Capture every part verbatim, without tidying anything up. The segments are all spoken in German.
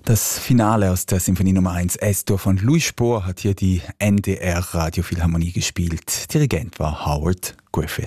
Das Finale aus der Symphonie Nummer eins S-Dur von Louis Spohr hat hier die N D R Radiophilharmonie gespielt. Dirigent war Howard Griffith.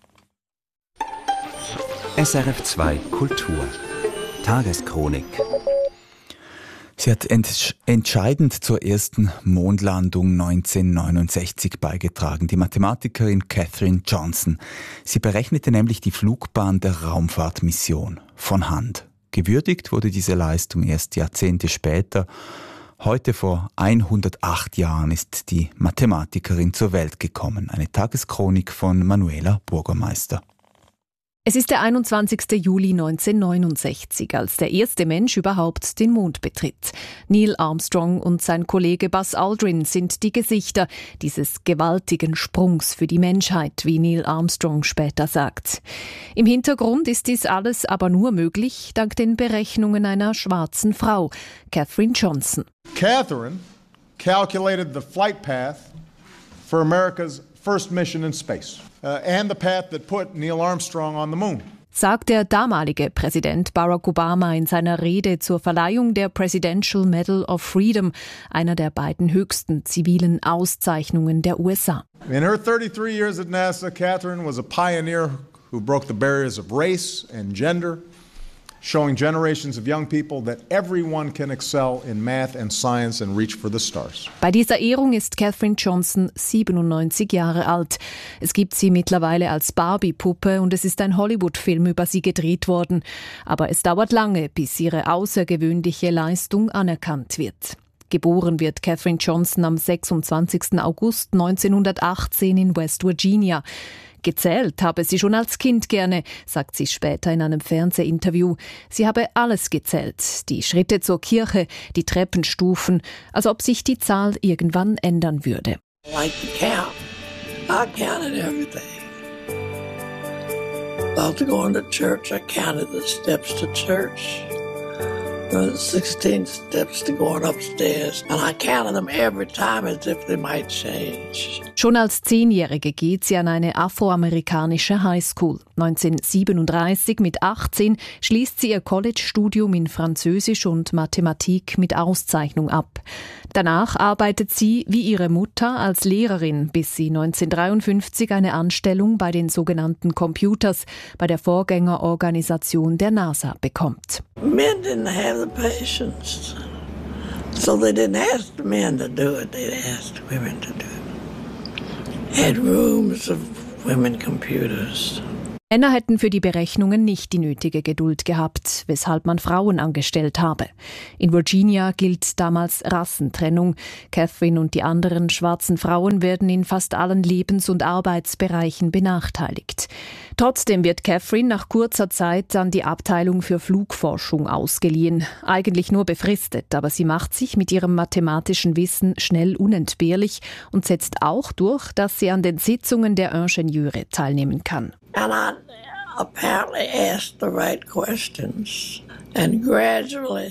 S R F zwei Kultur Tageschronik. Sie hat entsch- entscheidend zur ersten Mondlandung neunzehnhundertneunundsechzig beigetragen, die Mathematikerin Katherine Johnson. Sie berechnete nämlich die Flugbahn der Raumfahrtmission von Hand. Gewürdigt wurde diese Leistung erst Jahrzehnte später. Heute vor hundertacht Jahren ist die Mathematikerin zur Welt gekommen. Eine Tageschronik von Manuela Burgermeister. Es ist der einundzwanzigster Juli neunzehnhundertneunundsechzig, als der erste Mensch überhaupt den Mond betritt. Neil Armstrong und sein Kollege Buzz Aldrin sind die Gesichter dieses gewaltigen Sprungs für die Menschheit, wie Neil Armstrong später sagt. Im Hintergrund ist dies alles aber nur möglich dank den Berechnungen einer schwarzen Frau, Katherine Johnson. Katherine calculated the flight path for America's first mission in space. Uh, and the path that put Neil Armstrong on the moon. Sagt der damalige Präsident Barack Obama in seiner Rede zur Verleihung der Presidential Medal of Freedom, einer der beiden höchsten zivilen Auszeichnungen der U S A. In her thirty-three years at NASA, Katherine was a pioneer who broke the barriers of race and gender, showing generations of young people that everyone can excel in math and science and reach for the stars. Bei dieser Ehrung ist Katherine Johnson siebenundneunzig Jahre alt. Es gibt sie mittlerweile als Barbie-Puppe und es ist ein Hollywood-Film über sie gedreht worden. Aber es dauert lange, bis ihre außergewöhnliche Leistung anerkannt wird. Geboren wird Katherine Johnson am sechsundzwanzigsten August neunzehnhundertachtzehn in West Virginia. Gezählt habe sie schon als Kind gerne, sagt sie später in einem Fernsehinterview. Sie habe alles gezählt, die Schritte zur Kirche, die Treppenstufen, als ob sich die Zahl irgendwann ändern würde. Like to count. I counted everything. After going to church, I counted the steps to church. The sixteen steps to going upstairs. And I counted them every time as if they might change. Schon als Zehnjährige geht sie an eine afroamerikanische Highschool. neunzehnhundertsiebenunddreißig mit achtzehn schließt sie ihr College-Studium in Französisch und Mathematik mit Auszeichnung ab. Danach arbeitet sie, wie ihre Mutter, als Lehrerin, bis sie neunzehnhundertdreiundfünfzig eine Anstellung bei den sogenannten Computers, bei der Vorgängerorganisation der NASA, bekommt. Men didn't have the patience. So they didn't ask the men to do it, they asked the women to do it. Had rooms of women computers. Männer hätten für die Berechnungen nicht die nötige Geduld gehabt, weshalb man Frauen angestellt habe. In Virginia gilt damals Rassentrennung. Katherine und die anderen schwarzen Frauen werden in fast allen Lebens- und Arbeitsbereichen benachteiligt. Trotzdem wird Katherine nach kurzer Zeit an die Abteilung für Flugforschung ausgeliehen. Eigentlich nur befristet, aber sie macht sich mit ihrem mathematischen Wissen schnell unentbehrlich und setzt auch durch, dass sie an den Sitzungen der Ingenieure teilnehmen kann. And I apparently asked the right questions. And gradually,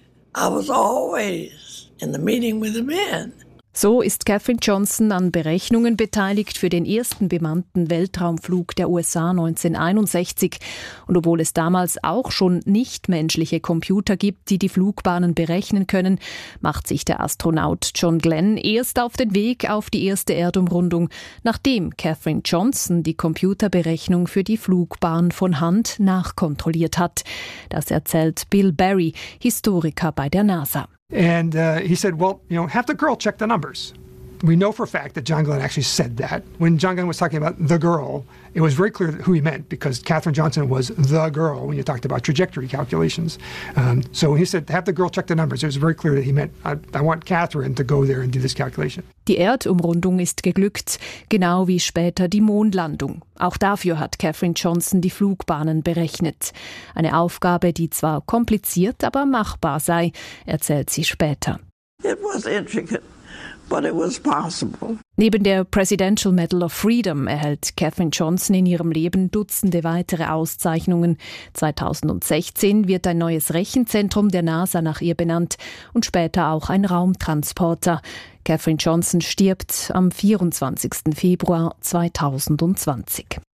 I was always in the meeting with the men. So ist Katherine Johnson an Berechnungen beteiligt für den ersten bemannten Weltraumflug der U S A neunzehnhunderteinundsechzig. Und obwohl es damals auch schon nichtmenschliche Computer gibt, die die Flugbahnen berechnen können, macht sich der Astronaut John Glenn erst auf den Weg auf die erste Erdumrundung, nachdem Katherine Johnson die Computerberechnung für die Flugbahn von Hand nachkontrolliert hat. Das erzählt Bill Barry, Historiker bei der NASA. And uh, he said, well, you know, have the girl check the numbers. We know for a fact that John Glenn actually said that. When John Glenn was talking about the girl, it was very clear who he meant because Katherine Johnson was the girl when you talked about trajectory calculations. Um, so when he said, have the girl check the numbers, it was very clear that he meant, I, I want Katherine to go there and do this calculation. Die Erdumrundung ist geglückt, genau wie später die Mondlandung. Auch dafür hat Katherine Johnson die Flugbahnen berechnet. Eine Aufgabe, die zwar kompliziert, aber machbar sei, erzählt sie später. It was intricate, but it was possible. Neben der Presidential Medal of Freedom erhält Katherine Johnson in ihrem Leben Dutzende weitere Auszeichnungen. zweitausendsechzehn wird ein neues Rechenzentrum der NASA nach ihr benannt und später auch ein Raumtransporter. Katherine Johnson stirbt am vierundzwanzigsten Februar zweitausendzwanzig.